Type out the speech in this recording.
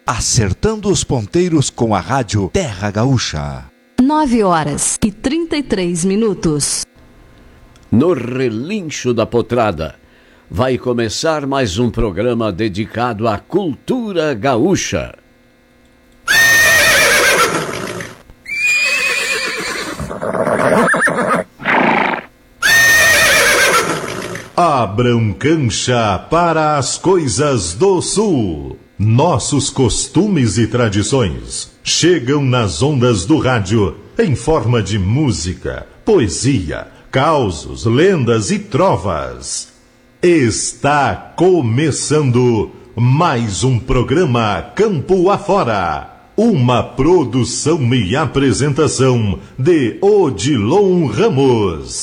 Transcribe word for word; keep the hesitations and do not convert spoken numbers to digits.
acertando os ponteiros com a rádio Terra Gaúcha. Nove horas e trinta e três minutos. No relincho da Potrada, vai começar mais um programa dedicado à cultura gaúcha. Abram cancha para as coisas do Sul. Nossos costumes e tradições chegam nas ondas do rádio em forma de música, poesia, causos, lendas e trovas. Está começando mais um programa Campo Afora, uma produção e apresentação de Odilon Ramos.